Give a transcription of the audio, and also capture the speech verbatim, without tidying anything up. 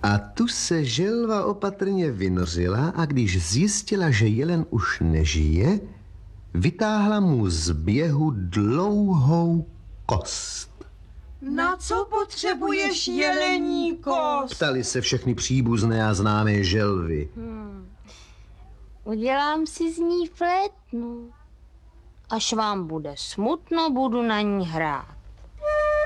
A tu se želva opatrně vynořila a když zjistila, že jelen už nežije, vytáhla mu z běhu dlouhou kost. Na co potřebuješ jelení kost? Ptali se všechny příbuzné a známé želvy. Hmm. Udělám si z ní flétnu. Až vám bude smutno, budu na ní hrát.